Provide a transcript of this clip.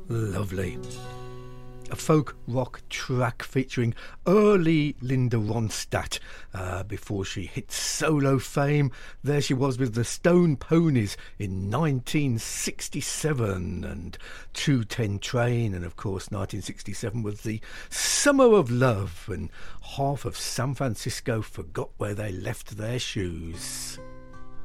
Lovely. A folk rock track featuring early Linda Ronstadt before she hit solo fame. There she was with the Stone Ponies in 1967 and 210 Train, and of course 1967 was the Summer of Love, and half of San Francisco forgot where they left their shoes.